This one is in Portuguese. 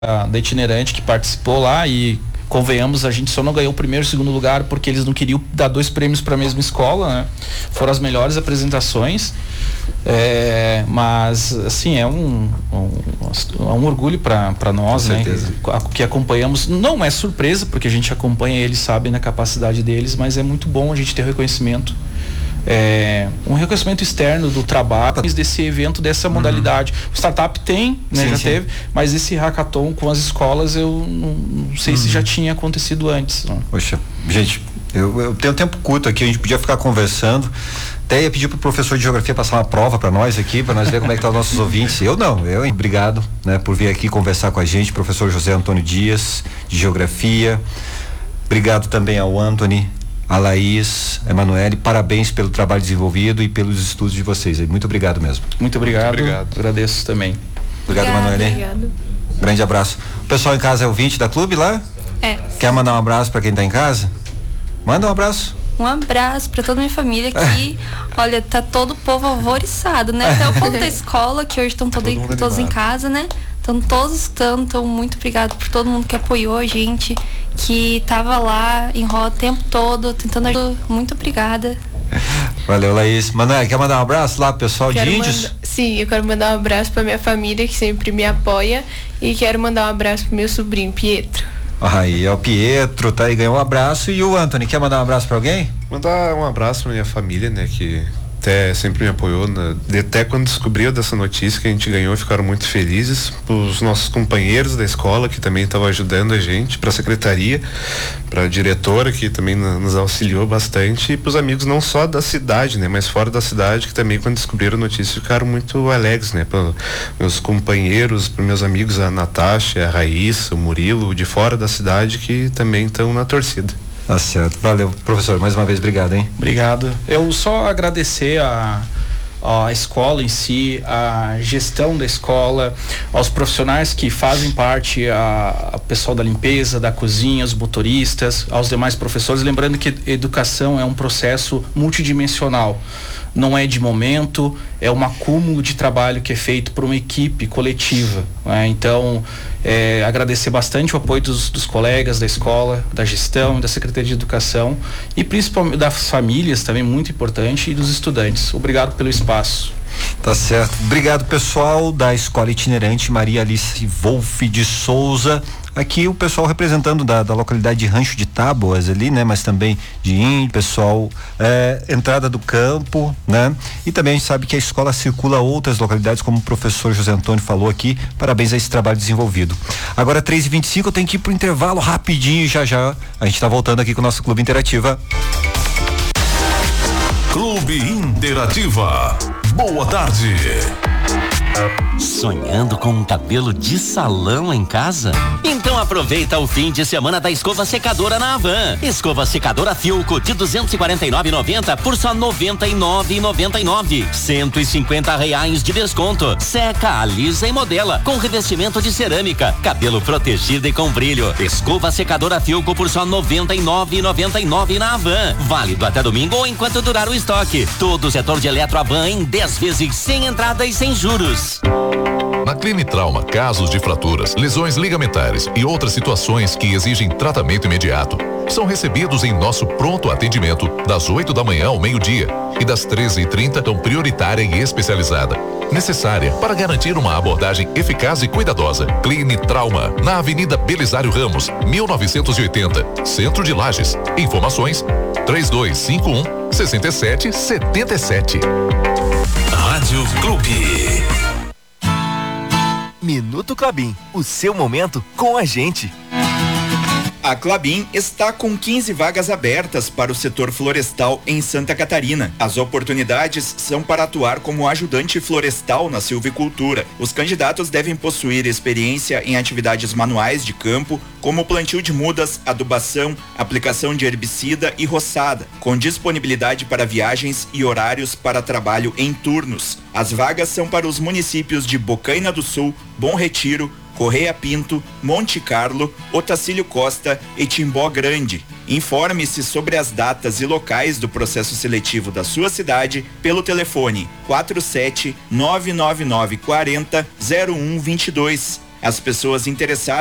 da itinerante que participou lá e convenhamos, a gente só não ganhou o primeiro e o segundo lugar porque eles não queriam dar 2 prêmios para a mesma escola, né? Foram as melhores apresentações, mas assim, é um orgulho para nós, né? Que acompanhamos, não é surpresa porque a gente acompanha eles, sabem da capacidade deles, mas é muito bom a gente ter reconhecimento. Um reconhecimento externo do trabalho desse evento, dessa modalidade. O startup tem, né? Já teve, mas esse hackathon com as escolas eu não sei se já tinha acontecido antes. Poxa, gente, eu tenho tempo curto aqui, a gente podia ficar conversando. Até ia pedir pro professor de geografia passar uma prova para nós aqui, para nós ver como é que tá os nossos ouvintes. Obrigado, né, por vir aqui conversar com a gente, professor José Antônio Dias, de geografia. Obrigado também ao Anthony, a Laís, a Emanuele, parabéns pelo trabalho desenvolvido e pelos estudos de vocês. Muito obrigado mesmo. Muito obrigado. Agradeço também. Obrigado, Emanuele. Obrigado. Grande abraço. O pessoal em casa é ouvinte da Clube lá? Quer mandar um abraço para quem tá em casa? Manda um abraço. Um abraço para toda a minha família que, olha, tá todo o povo alvoriçado, né? Até o povo da escola, que hoje estão todos em casa, né? Estão todos escutando, então muito obrigado por todo mundo que apoiou a gente, que tava lá em roda o tempo todo, tentando ajudar. Muito obrigada. Valeu, Laís. Manoel, quer mandar um abraço lá pro pessoal de Índios? Sim, eu quero mandar um abraço pra minha família, que sempre me apoia, e quero mandar um abraço pro meu sobrinho, Pietro. Aí, é o Pietro, tá aí, ganhou um abraço. E o Anthony, quer mandar um abraço pra alguém? Mandar um abraço pra minha família, né, que até sempre me apoiou, né? Até quando descobriu dessa notícia que a gente ganhou, ficaram muito felizes. Os nossos companheiros da escola que também estavam ajudando a gente, para a secretaria, para a diretora que também nos auxiliou bastante, e para os amigos não só da cidade, né, mas fora da cidade, que também quando descobriram a notícia ficaram muito alegres, né, para meus companheiros, para meus amigos, a Natasha, a Raíssa, o Murilo, de fora da cidade, que também estão na torcida. Tá certo, valeu, professor, mais uma vez, obrigado, hein? Obrigado. Eu só agradecer a escola em si, a gestão da escola, aos profissionais que fazem parte, a pessoal da limpeza, da cozinha, os motoristas, aos demais professores, lembrando que educação é um processo multidimensional. Não é de momento, é um acúmulo de trabalho que é feito por uma equipe coletiva, né? Então, agradecer bastante o apoio dos colegas da escola, da gestão, da Secretaria de Educação e principalmente das famílias, também muito importante, e dos estudantes. Obrigado pelo espaço. Tá certo. Obrigado, pessoal da Escola Itinerante Maria Alice Wolff de Souza. Aqui o pessoal representando da localidade de Rancho de Tábuas ali, né? Mas também de Índio, pessoal, entrada do campo, né? E também a gente sabe que a escola circula a outras localidades, como o professor José Antônio falou aqui. Parabéns a esse trabalho desenvolvido. Agora 3h25, eu tenho que ir pro intervalo rapidinho, já a gente tá voltando aqui com o nosso Clube Interativa. Clube Interativa. Boa tarde. Sonhando com um cabelo de salão em casa? Então aproveita o fim de semana da escova secadora na Havan. Escova secadora Filco de R$249,90 por só R$99,99. R$150 de desconto. Seca, alisa e modela com revestimento de cerâmica, cabelo protegido e com brilho. Escova secadora Filco por só R$99,99 na Havan. Válido até domingo ou enquanto durar o estoque. Todo o setor de eletro Havan em 10 vezes sem entrada e sem juros. Na Clinitrauma, casos de fraturas, lesões ligamentares e outras situações que exigem tratamento imediato são recebidos em nosso pronto atendimento das 8 da manhã ao meio-dia e das 13h30 tão prioritária e especializada, necessária para garantir uma abordagem eficaz e cuidadosa. Clinitrauma, na Avenida Belisário Ramos, 1980, Centro de Lages. Informações 3251-6777. Rádio Clube. Minuto Klabin, o seu momento com a gente. A Klabin está com 15 vagas abertas para o setor florestal em Santa Catarina. As oportunidades são para atuar como ajudante florestal na silvicultura. Os candidatos devem possuir experiência em atividades manuais de campo, como plantio de mudas, adubação, aplicação de herbicida e roçada, com disponibilidade para viagens e horários para trabalho em turnos. As vagas são para os municípios de Bocaina do Sul, Bom Retiro, Correia Pinto, Monte Carlo, Otacílio Costa e Timbó Grande. Informe-se sobre as datas e locais do processo seletivo da sua cidade pelo telefone 47 999 40 0122. As pessoas interessadas